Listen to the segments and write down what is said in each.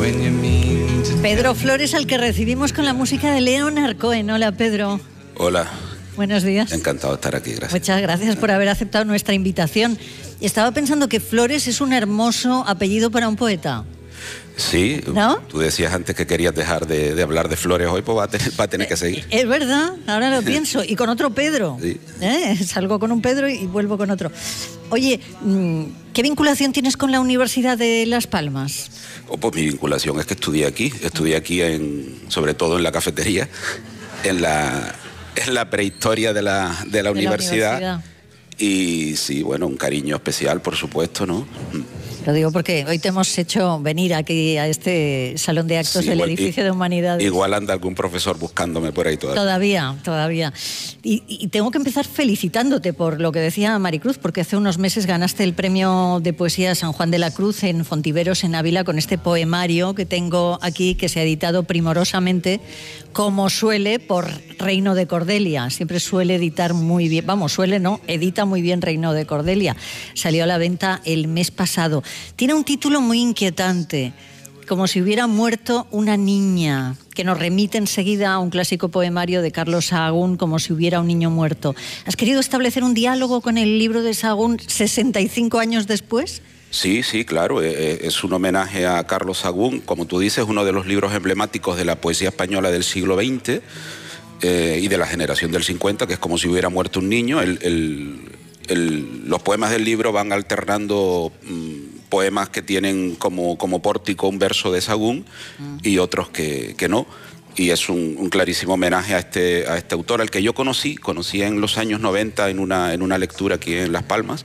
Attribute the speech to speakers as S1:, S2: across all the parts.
S1: Pedro Flores, al que recibimos con la música de Leonard Cohen. Hola, Pedro.
S2: Hola.
S1: Buenos días.
S2: Encantado de estar aquí, gracias.
S1: Muchas gracias por haber aceptado nuestra invitación. Estaba pensando que Flores es un hermoso apellido para un poeta.
S2: Sí,
S1: ¿no?
S2: Tú decías antes que querías dejar de hablar de Flores hoy, pues va a tener que seguir.
S1: Es verdad, ahora lo pienso. Y con otro Pedro.
S2: Sí.
S1: Salgo con un Pedro y vuelvo con otro. Oye, ¿qué vinculación tienes con la Universidad de Las Palmas?
S2: Pues mi vinculación es que estudié aquí sobre todo en la cafetería, en la prehistoria de la universidad. Y sí, bueno, un cariño especial, por supuesto, ¿no?
S1: Lo digo porque hoy te hemos hecho venir aquí a este salón de actos del edificio de Humanidades.
S2: Igual anda algún profesor buscándome por ahí todavía.
S1: Todavía. Y tengo que empezar felicitándote por lo que decía Maricruz, porque hace unos meses ganaste el premio de poesía San Juan de la Cruz en Fontiveros, en Ávila, con este poemario que tengo aquí, que se ha editado primorosamente, como suele, por Reino de Cordelia. Siempre suele editar muy bien, edita muy bien Reino de Cordelia. Salió a la venta el mes pasado. Tiene un título muy inquietante, como si hubiera muerto una niña, que nos remite enseguida a un clásico poemario de Carlos Sahagún, como si hubiera un niño muerto. ¿Has querido establecer un diálogo con el libro de Sahagún 65 años después?
S2: Sí, claro, es un homenaje a Carlos Sahagún, como tú dices, uno de los libros emblemáticos de la poesía española del siglo XX y de la generación del 50, que es como si hubiera muerto un niño. Los poemas del libro van alternando poemas que tienen como pórtico un verso de Sahagún y otros que no. Y es un clarísimo homenaje a este autor, al que yo conocí en los años 90 en una lectura aquí en Las Palmas.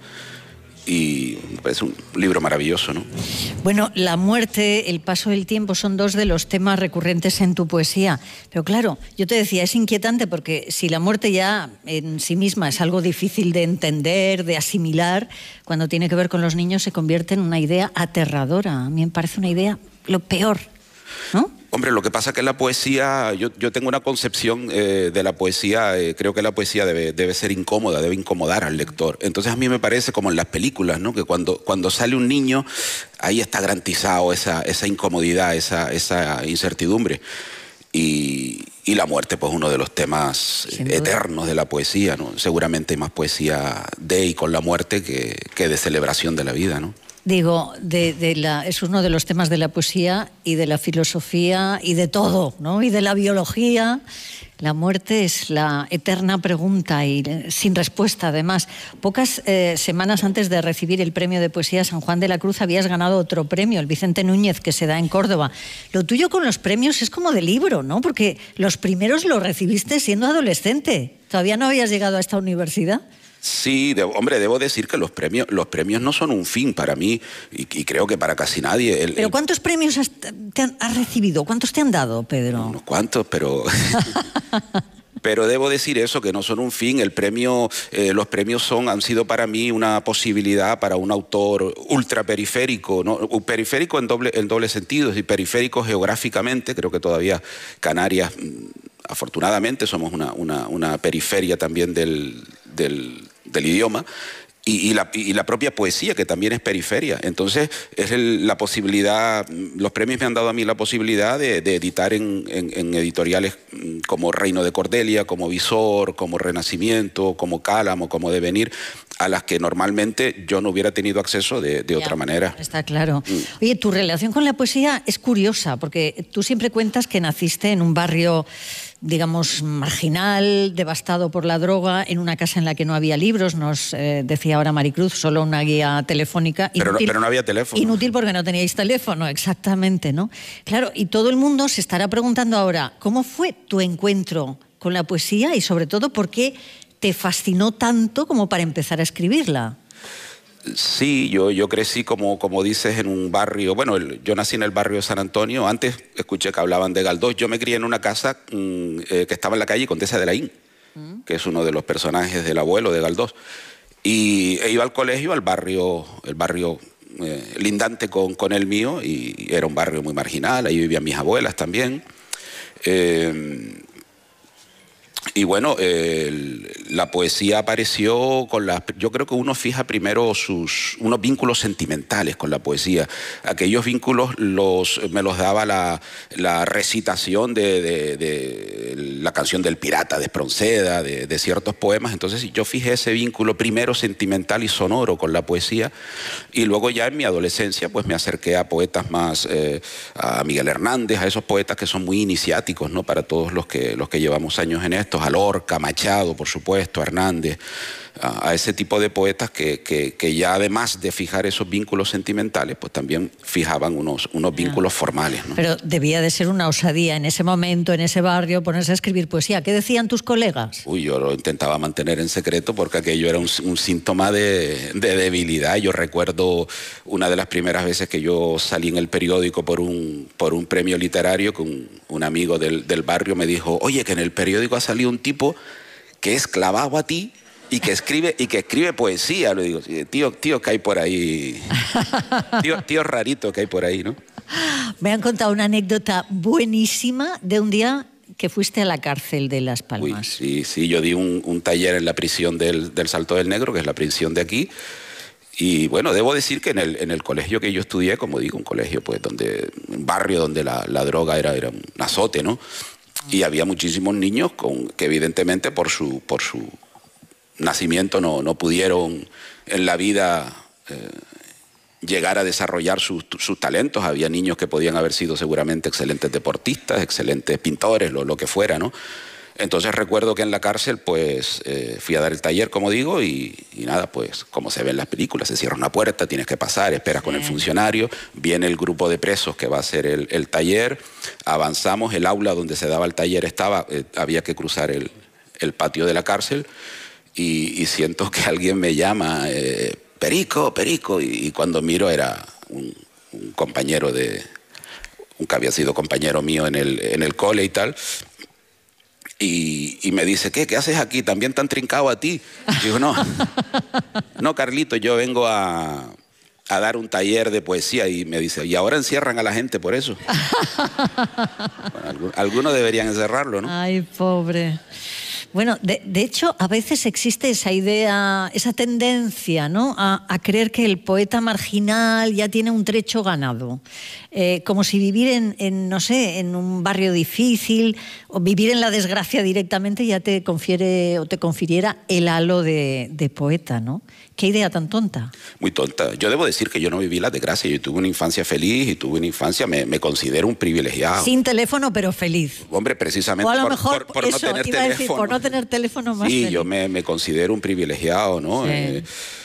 S2: Y es un libro maravilloso, ¿no?
S1: Bueno, la muerte, el paso del tiempo son dos de los temas recurrentes en tu poesía. Pero claro, yo te decía, es inquietante porque si la muerte ya en sí misma es algo difícil de entender, de asimilar, cuando tiene que ver con los niños se convierte en una idea aterradora. A mí me parece una idea lo peor, ¿no?
S2: Hombre, lo que pasa es que la poesía, yo tengo una concepción de la poesía, creo que la poesía debe ser incómoda, debe incomodar al lector. Entonces a mí me parece como en las películas, ¿no? Que cuando sale un niño, ahí está garantizado esa incomodidad, esa incertidumbre. Y la muerte, pues uno de los temas eternos de la poesía, ¿no? Seguramente hay más poesía de y con la muerte que de celebración de la vida, ¿no?
S1: Digo, es uno de los temas de la poesía y de la filosofía y de todo, ¿no? Y de la biología. La muerte es la eterna pregunta y sin respuesta, además. Pocas semanas antes de recibir el premio de poesía San Juan de la Cruz habías ganado otro premio, el Vicente Núñez, que se da en Córdoba. Lo tuyo con los premios es como de libro, ¿no? Porque los primeros los recibiste siendo adolescente. Todavía no habías llegado a esta universidad.
S2: Sí, hombre, debo decir que los premios no son un fin para mí y creo que para casi nadie.
S1: ¿Pero cuántos premios has recibido? ¿Cuántos te han dado, Pedro?
S2: Unos cuantos, pero... Pero debo decir eso, que no son un fin. Los premios han sido para mí una posibilidad para un autor ultraperiférico, ¿no? Periférico en doble sentido, y periférico geográficamente. Creo que todavía Canarias, afortunadamente, somos una periferia también del idioma. Y la propia poesía, que también es periferia. Entonces, es la posibilidad, los premios me han dado a mí la posibilidad de editar en editoriales como Reino de Cordelia, como Visor, como Renacimiento, como Cálamo, como Devenir, a las que normalmente yo no hubiera tenido acceso de otra manera.
S1: Está claro. Oye, tu relación con la poesía es curiosa, porque tú siempre cuentas que naciste en un barrio, digamos, marginal, devastado por la droga, en una casa en la que no había libros, nos decía ahora Maricruz, solo una guía telefónica. Inútil,
S2: pero no había teléfono.
S1: Inútil porque no teníais teléfono, exactamente, ¿no? Claro, y todo el mundo se estará preguntando ahora, ¿cómo fue tu encuentro con la poesía y sobre todo por qué te fascinó tanto como para empezar a escribirla?
S2: Sí, yo crecí, como dices, en un barrio. Bueno, yo nací en el barrio de San Antonio. Antes escuché que hablaban de Galdós. Yo me crié en una casa que estaba en la calle Condesa de Laín, que es uno de los personajes del abuelo de Galdós. Y iba al colegio, el barrio lindante con el mío, y era un barrio muy marginal. Ahí vivían mis abuelas también. Y bueno, la poesía apareció con yo creo que uno fija primero unos vínculos sentimentales con la poesía. Aquellos vínculos me los daba la recitación de la canción del pirata de Espronceda, de ciertos poemas. Entonces yo fijé ese vínculo primero sentimental y sonoro con la poesía, y luego ya en mi adolescencia pues me acerqué a poetas más, a Miguel Hernández, a esos poetas que son muy iniciáticos, ¿no?, para todos los que llevamos años en estos, a Lorca, Machado, por supuesto, a Hernández, a ese tipo de poetas que ya además de fijar esos vínculos sentimentales, pues también fijaban unos vínculos formales, ¿no?
S1: Pero debía de ser una osadía en ese momento, en ese barrio, ponerse a escribir poesía. ¿Qué decían tus colegas?
S2: Uy, yo lo intentaba mantener en secreto porque aquello era un síntoma de debilidad. Yo recuerdo una de las primeras veces que yo salí en el periódico por un premio literario, con un amigo del barrio me dijo: oye, que en el periódico ha salido un tipo que es clavado a ti y que escribe poesía. Le digo: tío, que hay por ahí, tío rarito que hay por ahí, ¿no?
S1: Me han contado una anécdota buenísima de un día que fuiste a la cárcel de Las Palmas.
S2: Uy, sí, yo di un taller en la prisión del Salto del Negro, que es la prisión de aquí. Y bueno, debo decir que en el colegio que yo estudié, como digo, un colegio pues un barrio donde la droga era un azote, ¿no? Y había muchísimos niños que evidentemente por su nacimiento no pudieron en la vida llegar a desarrollar sus talentos. Había niños que podían haber sido seguramente excelentes deportistas, excelentes pintores, lo que fuera, ¿no? Entonces recuerdo que en la cárcel pues fui a dar el taller, como digo, y nada, pues como se ve en las películas, se cierra una puerta, tienes que pasar, esperas con el funcionario, viene el grupo de presos que va a hacer el taller, avanzamos, el aula donde se daba el taller había que cruzar el patio de la cárcel, y siento que alguien me llama, Perico, y cuando miro era un compañero que había sido compañero mío en el cole y tal. Y me dice: ¿qué haces aquí? ¿También te han trincado a ti? Y digo: no, Carlito, yo vengo a dar un taller de poesía. Y me dice: ¿y ahora encierran a la gente por eso? Bueno, algunos deberían encerrarlo, ¿no?
S1: Ay, pobre. Bueno, de hecho, a veces existe esa idea, esa tendencia, ¿no?, a creer que el poeta marginal ya tiene un trecho ganado. Como si vivir no sé, en un barrio difícil o vivir en la desgracia directamente ya te confiere o te confiriera el halo de poeta, ¿no? ¿Qué idea tan tonta?
S2: Muy tonta. Yo debo decir que yo no viví la desgracia. Yo tuve una infancia feliz y tuve una infancia, me considero un privilegiado.
S1: Sin teléfono, pero feliz.
S2: Hombre, precisamente
S1: o a lo mejor
S2: por no tener teléfono.
S1: Decir, por no tener teléfono más
S2: sí,
S1: feliz.
S2: Yo me considero un privilegiado, ¿no? Sí.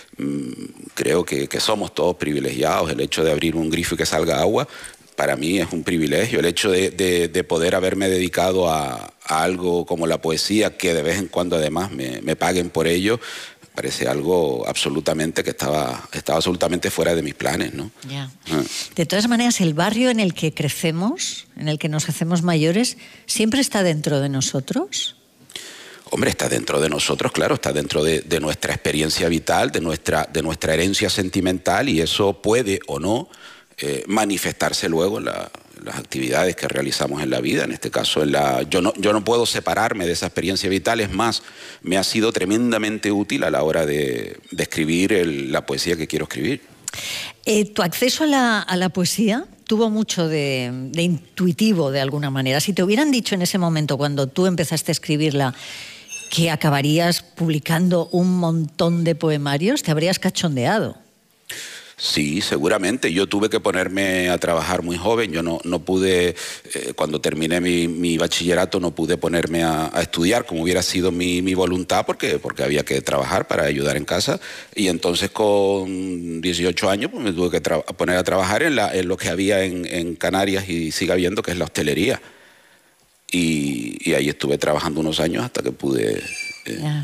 S2: Creo que somos todos privilegiados. El hecho de abrir un grifo y que salga agua, para mí es un privilegio. El hecho de poder haberme dedicado a algo como la poesía, que de vez en cuando además me paguen por ello, parece algo absolutamente que estaba absolutamente fuera de mis planes, ¿no?
S1: Ya. De todas maneras, el barrio en el que crecemos, en el que nos hacemos mayores, ¿siempre está dentro de nosotros?
S2: Hombre, está dentro de nosotros, claro, está dentro de nuestra experiencia vital, de nuestra herencia sentimental, y eso puede o no manifestarse luego en las actividades que realizamos en la vida. En este caso, yo no puedo separarme de esa experiencia vital. Es más, me ha sido tremendamente útil a la hora de escribir la poesía que quiero escribir.
S1: Tu acceso a la poesía tuvo mucho de intuitivo, de alguna manera. Si te hubieran dicho en ese momento, cuando tú empezaste a escribirla, que acabarías publicando un montón de poemarios, te habrías cachondeado.
S2: Sí, seguramente. Yo tuve que ponerme a trabajar muy joven. Yo no pude, cuando terminé mi bachillerato, no pude ponerme a estudiar como hubiera sido mi voluntad, porque había que trabajar para ayudar en casa. Y entonces con 18 años pues, me tuve que poner a trabajar en lo que había en Canarias y sigue habiendo, que es la hostelería. Y ahí estuve trabajando unos años hasta que pude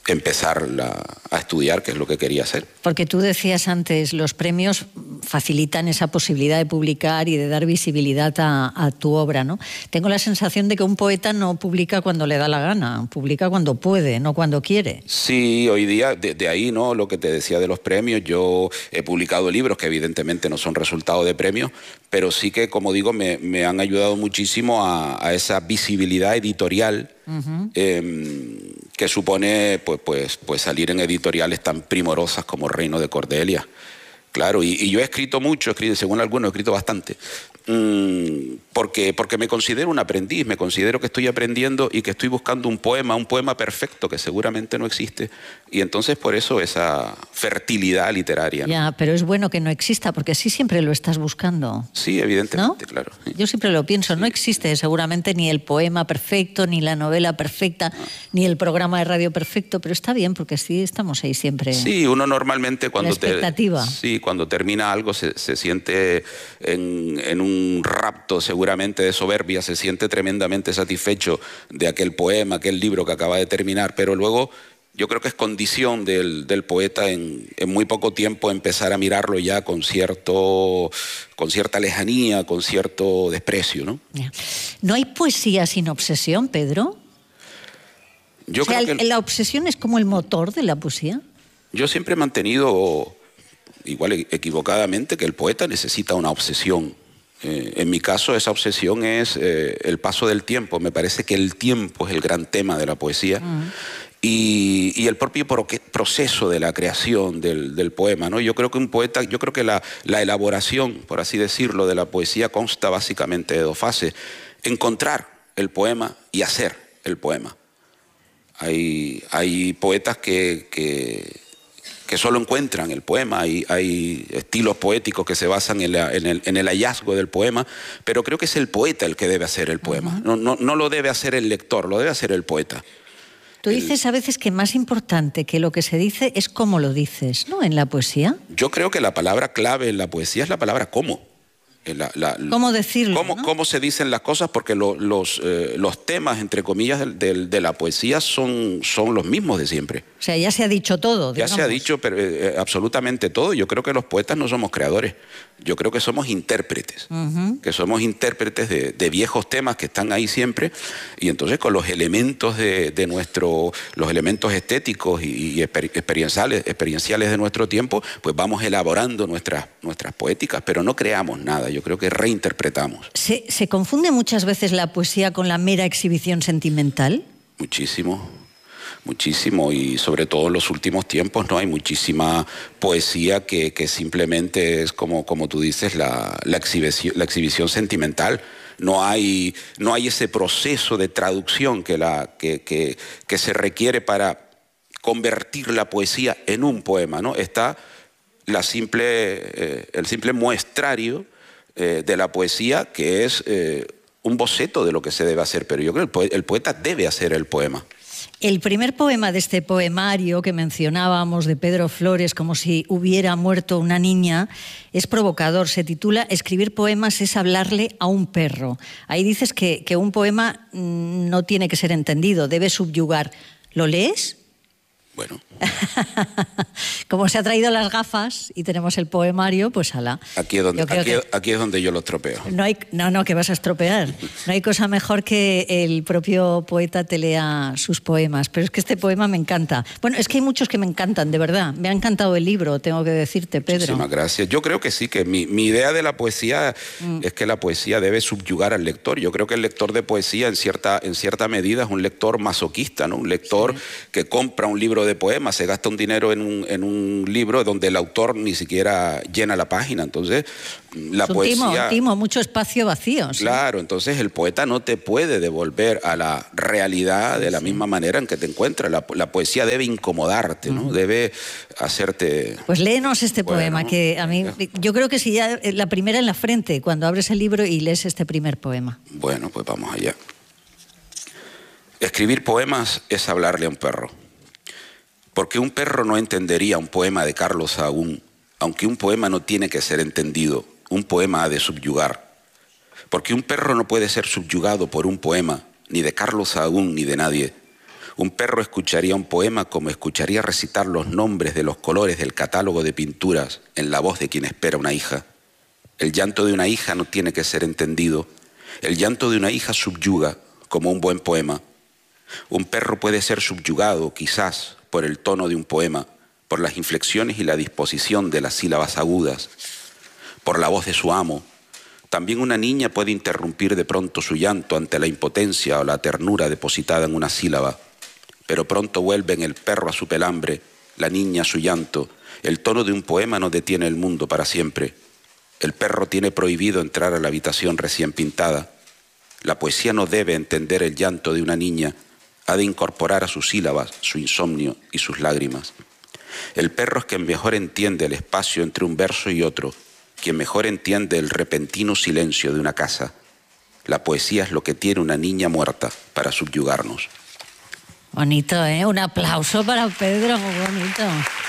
S2: empezar a estudiar, que es lo que quería hacer.
S1: Porque tú decías antes, los premios facilitan esa posibilidad de publicar y de dar visibilidad a tu obra, ¿no? Tengo la sensación de que un poeta no publica cuando le da la gana, publica cuando puede, no cuando quiere.
S2: Sí, hoy día, de ahí, ¿no?, lo que te decía de los premios, yo he publicado libros que evidentemente no son resultado de premios, pero sí que, como digo, me han ayudado muchísimo a esa visibilidad editorial. Que supone pues salir en editoriales tan primorosas como Reino de Cordelia. Claro, y yo he escrito mucho, según algunos he escrito bastante, porque me considero un aprendiz, me considero que estoy aprendiendo y que estoy buscando un poema perfecto que seguramente no existe, y entonces por eso esa fertilidad literaria, ¿no?
S1: Ya, pero es bueno que no exista, porque así siempre lo estás buscando.
S2: Sí, evidentemente,
S1: ¿no?
S2: Claro. Sí.
S1: Yo siempre lo pienso, sí. No existe seguramente ni el poema perfecto, ni la novela perfecta, ni el programa de radio perfecto, pero está bien, porque así estamos ahí siempre.
S2: Sí, uno normalmente cuando cuando termina algo se siente en un rapto seguramente de soberbia, se siente tremendamente satisfecho de aquel poema, aquel libro que acaba de terminar, pero luego yo creo que es condición del poeta en muy poco tiempo empezar a mirarlo ya con cierta lejanía, con cierto desprecio, ¿no?
S1: ¿No hay poesía sin obsesión, Pedro?
S2: Yo creo que
S1: ¿la obsesión es como el motor de la poesía?
S2: Yo siempre he mantenido, igual equivocadamente, que el poeta necesita una obsesión. En mi caso, esa obsesión es el paso del tiempo. Me parece que el tiempo es el gran tema de la poesía. Y el propio proceso de la creación del poema, ¿no? Yo creo que un poeta, yo creo que la elaboración, por así decirlo, de la poesía consta básicamente de dos fases: encontrar el poema y hacer el poema. Hay poetas que solo encuentran el poema, hay estilos poéticos que se basan en el hallazgo del poema, pero creo que es el poeta el que debe hacer el poema. No lo debe hacer el lector, lo debe hacer el poeta.
S1: Tú dices a veces que más importante que lo que se dice es cómo lo dices, ¿no?, en la poesía.
S2: Yo creo que la palabra clave en la poesía es la palabra cómo.
S1: ¿Cómo decirlo?
S2: ¿Cómo se dicen las cosas? Porque los temas, entre comillas, de la poesía son los mismos de siempre.
S1: O sea, ya se ha dicho todo, digamos.
S2: Ya se ha dicho absolutamente todo. Yo creo que los poetas no somos creadores. Yo creo que somos intérpretes. Que somos intérpretes de viejos temas que están ahí siempre. Y entonces con los elementos los elementos estéticos y experienciales de nuestro tiempo, pues vamos elaborando nuestras poéticas, pero no creamos nada. Yo creo que reinterpretamos.
S1: ¿Se confunde muchas veces la poesía con la mera exhibición sentimental?
S2: Muchísimo, y sobre todo en los últimos tiempos, ¿no? Hay muchísima poesía que simplemente es como tú dices, la exhibición sentimental. No hay ese proceso de traducción que se requiere para convertir la poesía en un poema, ¿no? Está el simple muestrario de la poesía, que es un boceto de lo que se debe hacer, pero yo creo que el poeta debe hacer el poema.
S1: El primer poema de este poemario que mencionábamos de Pedro Flores, como si hubiera muerto una niña, es provocador. Se titula Escribir poemas es hablarle a un perro. Ahí dices que un poema no tiene que ser entendido, debe subyugar. ¿Lo lees?
S2: Bueno.
S1: Como se ha traído las gafas y tenemos el poemario, pues ala.
S2: Aquí es donde yo lo estropeo.
S1: No, que vas a estropear. No hay cosa mejor que el propio poeta te lea sus poemas. Pero es que este poema me encanta. Bueno, es que hay muchos que me encantan, de verdad. Me ha encantado el libro, tengo que decirte, Pedro.
S2: Muchísimas gracias. Yo creo que sí, que mi idea de la poesía es que la poesía debe subyugar al lector. Yo creo que el lector de poesía en cierta medida es un lector masoquista, ¿no? Un lector que compra un libro de poemas, se gasta un dinero en un libro donde el autor ni siquiera llena la página. Entonces, la poesía...
S1: Timo, mucho espacio vacío. ¿Sí?
S2: Claro, entonces el poeta no te puede devolver a la realidad de la misma manera en que te encuentras. La poesía debe incomodarte, ¿no? Debe hacerte...
S1: Pues léenos este poema, que a mí... Yo creo que si ya la primera en la frente, cuando abres el libro y lees este primer poema.
S2: Bueno, pues vamos allá. Escribir poemas es hablarle a un perro. Porque un perro no entendería un poema de Carlos Sahagún, aunque un poema no tiene que ser entendido, un poema ha de subyugar. Porque un perro no puede ser subyugado por un poema, ni de Carlos Sahagún ni de nadie. Un perro escucharía un poema como escucharía recitar los nombres de los colores del catálogo de pinturas en la voz de quien espera una hija. El llanto de una hija no tiene que ser entendido. El llanto de una hija subyuga, como un buen poema. Un perro puede ser subyugado, quizás, por el tono de un poema, por las inflexiones y la disposición de las sílabas agudas, por la voz de su amo. También una niña puede interrumpir de pronto su llanto ante la impotencia o la ternura depositada en una sílaba. Pero pronto vuelven el perro a su pelambre, la niña a su llanto. El tono de un poema no detiene el mundo para siempre. El perro tiene prohibido entrar a la habitación recién pintada. La poesía no debe entender el llanto de una niña, ha de incorporar a sus sílabas su insomnio y sus lágrimas. El perro es quien mejor entiende el espacio entre un verso y otro, quien mejor entiende el repentino silencio de una casa. La poesía es lo que tiene una niña muerta para subyugarnos.
S1: Bonito, ¿eh? Un aplauso para Pedro, muy bonito.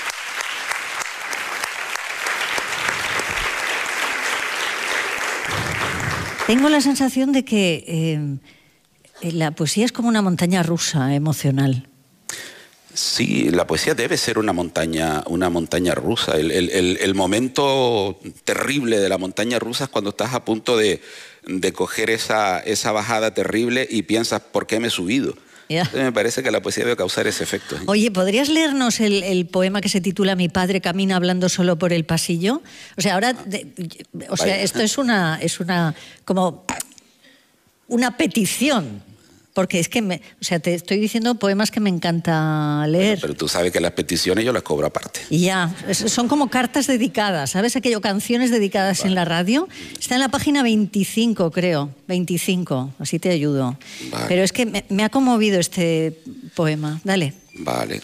S1: Tengo la sensación de que la poesía es como una montaña rusa emocional.
S2: Sí, la poesía debe ser una montaña rusa. El momento terrible de la montaña rusa es cuando estás a punto de coger esa bajada terrible y piensas, ¿por qué me he subido? Yeah. Me parece que la poesía debe causar ese efecto.
S1: Oye, ¿podrías leernos el poema que se titula Mi padre camina hablando solo por el pasillo? O sea, ahora, esto es una como una petición. Porque es que, te estoy diciendo poemas que me encanta leer.
S2: Bueno, pero tú sabes que las peticiones yo las cobro aparte.
S1: Y ya, son como cartas dedicadas, ¿sabes? Aquello, canciones dedicadas vale. En la radio. Está en la página 25, creo. 25, así te ayudo. Vale. Pero es que me ha conmovido este poema. Dale.
S2: Vale.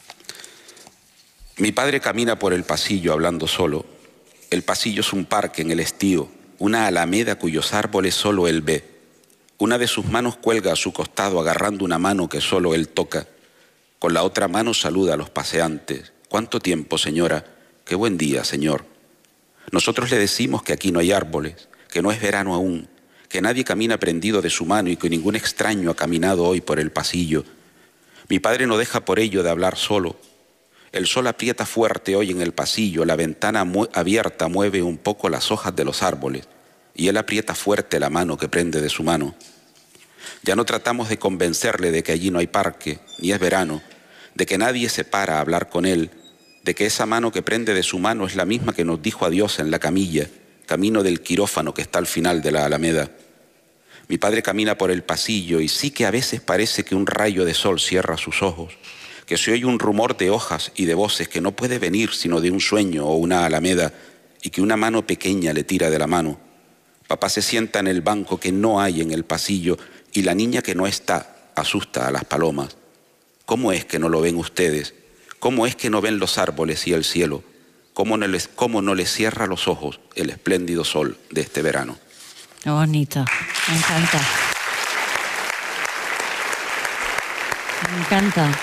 S2: Mi padre camina por el pasillo hablando solo. El pasillo es un parque en el estío, una alameda cuyos árboles solo él ve. Una de sus manos cuelga a su costado agarrando una mano que solo él toca. Con la otra mano saluda a los paseantes. ¿Cuánto tiempo, señora? Qué buen día, señor. Nosotros le decimos que aquí no hay árboles, que no es verano aún, que nadie camina prendido de su mano y que ningún extraño ha caminado hoy por el pasillo. Mi padre no deja por ello de hablar solo. El sol aprieta fuerte hoy en el pasillo, la ventana abierta mueve un poco las hojas de los árboles y él aprieta fuerte la mano que prende de su mano. Ya no tratamos de convencerle de que allí no hay parque, ni es verano, de que nadie se para a hablar con él, de que esa mano que prende de su mano es la misma que nos dijo adiós en la camilla, camino del quirófano que está al final de la alameda. Mi padre camina por el pasillo y sí que a veces parece que un rayo de sol cierra sus ojos, que se oye un rumor de hojas y de voces que no puede venir sino de un sueño o una alameda y que una mano pequeña le tira de la mano. Papá se sienta en el banco que no hay en el pasillo y la niña que no está asusta a las palomas. ¿Cómo es que no lo ven ustedes? ¿Cómo es que no ven los árboles y el cielo? ¿Cómo no les cierra los ojos el espléndido sol de este verano?
S1: Qué bonito, me encanta. Me encanta.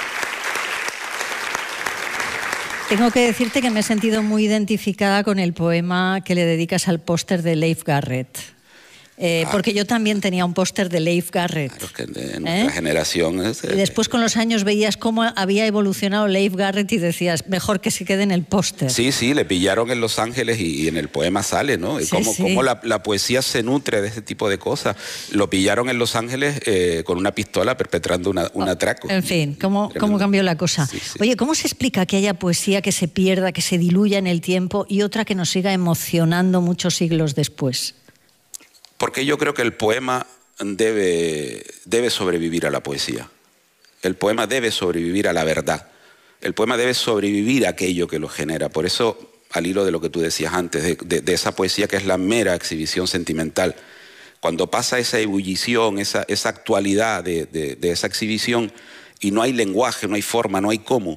S1: Tengo que decirte que me he sentido muy identificada con el poema que le dedicas al póster de Leif Garrett. Porque yo también tenía un póster de Leif Garrett.
S2: Claro, que de nuestra generación.
S1: Y después con los años veías cómo había evolucionado Leif Garrett y decías, mejor que se quede en el póster.
S2: Sí, sí, le pillaron en Los Ángeles y en el poema sale, ¿no? Y
S1: sí,
S2: cómo la poesía se nutre de ese tipo de cosas. Lo pillaron en Los Ángeles con una pistola perpetrando un atraco.
S1: En fin, ¿cómo cambió la cosa? Sí, sí. Oye, ¿cómo se explica que haya poesía que se pierda, que se diluya en el tiempo y otra que nos siga emocionando muchos siglos después?
S2: Porque yo creo que el poema debe sobrevivir a la poesía. El poema debe sobrevivir a la verdad. El poema debe sobrevivir a aquello que lo genera. Por eso, al hilo de lo que tú decías antes, de esa poesía que es la mera exhibición sentimental, cuando pasa esa ebullición, esa actualidad de esa exhibición y no hay lenguaje, no hay forma, no hay cómo,